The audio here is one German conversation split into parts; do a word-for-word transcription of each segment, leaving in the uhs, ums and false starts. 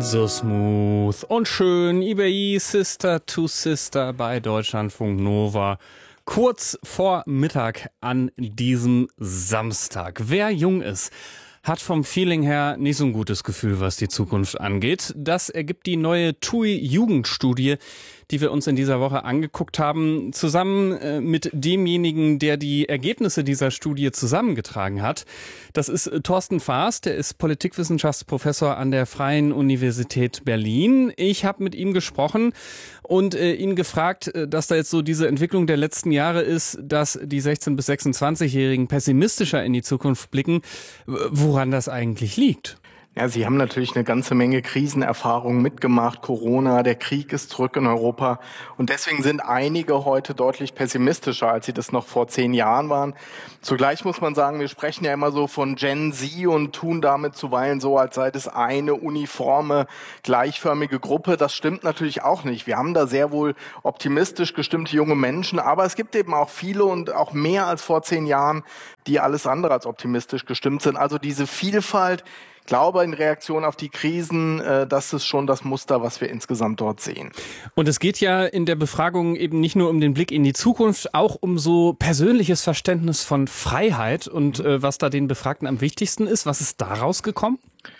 So smooth und schön, I B I Sister to Sister bei Deutschlandfunk Nova. Kurz vor Mittag an diesem Samstag. Wer jung ist, hat vom Feeling her nicht so ein gutes Gefühl, was die Zukunft angeht. Das ergibt die neue T U I-Jugendstudie, die wir uns in dieser Woche angeguckt haben, zusammen äh, mit demjenigen, der die Ergebnisse dieser Studie zusammengetragen hat. Das ist äh, Thorsten Faas, der ist Politikwissenschaftsprofessor an der Freien Universität Berlin. Ich habe mit ihm gesprochen und äh, ihn gefragt, äh, dass da jetzt so diese Entwicklung der letzten Jahre ist, dass die sechzehn- bis sechsundzwanzigjährigen pessimistischer in die Zukunft blicken, woran das eigentlich liegt. Ja, Sie haben natürlich eine ganze Menge Krisenerfahrungen mitgemacht. Corona, der Krieg ist zurück in Europa. Und deswegen sind einige heute deutlich pessimistischer, als sie das noch vor zehn Jahren waren. Zugleich muss man sagen, wir sprechen ja immer so von Gen Z und tun damit zuweilen so, als sei das eine uniforme, gleichförmige Gruppe. Das stimmt natürlich auch nicht. Wir haben da sehr wohl optimistisch gestimmte junge Menschen, aber es gibt eben auch viele und auch mehr als vor zehn Jahren, die alles andere als optimistisch gestimmt sind. Also diese Vielfalt, ich glaube, in Reaktion auf die Krisen, äh, das ist schon das Muster, was wir insgesamt dort sehen. Und es geht ja in der Befragung eben nicht nur um den Blick in die Zukunft, auch um so persönliches Verständnis von Freiheit und äh, was da den Befragten am wichtigsten ist. Was ist da rausgekommen?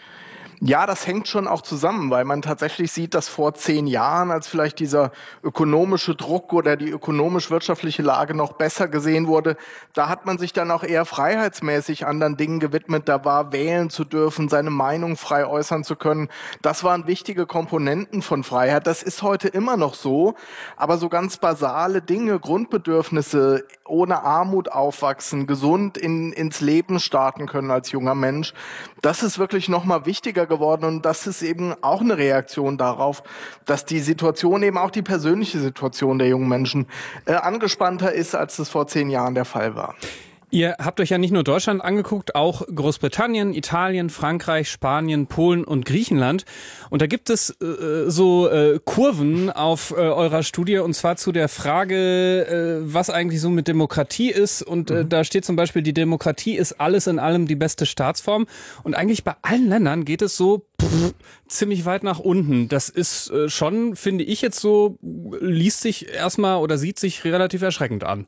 Ja, das hängt schon auch zusammen, weil man tatsächlich sieht, dass vor zehn Jahren, als vielleicht dieser ökonomische Druck oder die ökonomisch-wirtschaftliche Lage noch besser gesehen wurde, da hat man sich dann auch eher freiheitsmäßig anderen Dingen gewidmet. Da war wählen zu dürfen, seine Meinung frei äußern zu können. Das waren wichtige Komponenten von Freiheit. Das ist heute immer noch so, aber so ganz basale Dinge, Grundbedürfnisse, ohne Armut aufwachsen, gesund in, ins Leben starten können als junger Mensch, das ist wirklich nochmal wichtiger geworden und das ist eben auch eine Reaktion darauf, dass die Situation, eben auch die persönliche Situation der jungen Menschen äh, angespannter ist, als das vor zehn Jahren der Fall war. Ihr habt euch ja nicht nur Deutschland angeguckt, auch Großbritannien, Italien, Frankreich, Spanien, Polen und Griechenland. Und da gibt es äh, so äh, Kurven auf äh, eurer Studie, und zwar zu der Frage, äh, was eigentlich so mit Demokratie ist. Und äh, mhm. da steht zum Beispiel, die Demokratie ist alles in allem die beste Staatsform. Und eigentlich bei allen Ländern geht es so pff, ziemlich weit nach unten. Das ist äh, schon, finde ich jetzt so, liest sich erstmal oder sieht sich relativ erschreckend an.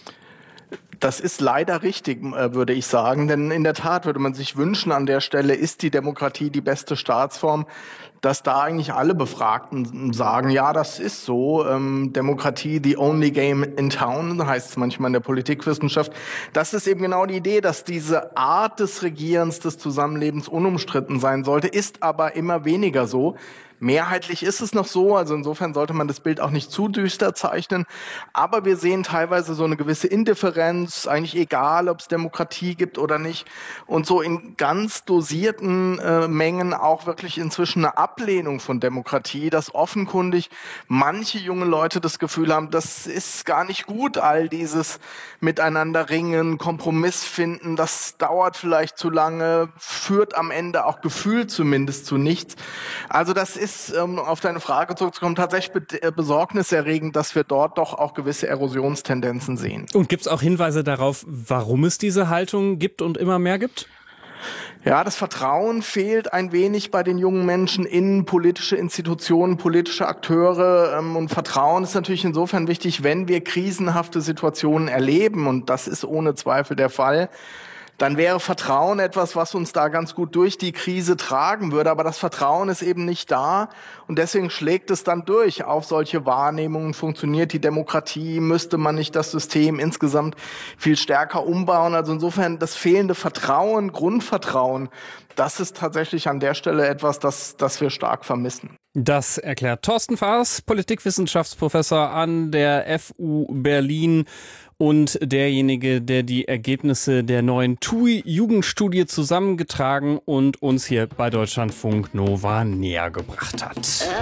Das ist leider richtig, würde ich sagen, denn in der Tat würde man sich wünschen, an der Stelle ist die Demokratie die beste Staatsform, dass da eigentlich alle Befragten sagen, ja, das ist so, ähm, Demokratie, the only game in town, heißt es manchmal in der Politikwissenschaft. Das ist eben genau die Idee, dass diese Art des Regierens, des Zusammenlebens unumstritten sein sollte, ist aber immer weniger so. Mehrheitlich ist es noch so, also insofern sollte man das Bild auch nicht zu düster zeichnen, aber wir sehen teilweise so eine gewisse Indifferenz, eigentlich egal, ob es Demokratie gibt oder nicht, und so in ganz dosierten äh, Mengen auch wirklich inzwischen eine Ablehnung von Demokratie, dass offenkundig manche junge Leute das Gefühl haben, das ist gar nicht gut, all dieses Miteinander ringen, Kompromiss finden, das dauert vielleicht zu lange, führt am Ende auch gefühlt zumindest zu nichts. Also das ist ist, um auf deine Frage zurückzukommen, tatsächlich besorgniserregend, dass wir dort doch auch gewisse Erosionstendenzen sehen. Und gibt es auch Hinweise darauf, warum es diese Haltung gibt und immer mehr gibt? Ja, das Vertrauen fehlt ein wenig bei den jungen Menschen in politische Institutionen, politische Akteure. Und Vertrauen ist natürlich insofern wichtig, wenn wir krisenhafte Situationen erleben. Und das ist ohne Zweifel der Fall. Dann wäre Vertrauen etwas, was uns da ganz gut durch die Krise tragen würde. Aber das Vertrauen ist eben nicht da. Und deswegen schlägt es dann durch auf solche Wahrnehmungen. Funktioniert die Demokratie? Müsste man nicht das System insgesamt viel stärker umbauen? Also insofern das fehlende Vertrauen, Grundvertrauen, das ist tatsächlich an der Stelle etwas, das, das wir stark vermissen. Das erklärt Thorsten Faas, Politikwissenschaftsprofessor an der F U Berlin und derjenige, der die Ergebnisse der neuen T U I-Jugendstudie zusammengetragen und uns hier bei Deutschlandfunk Nova näher gebracht hat.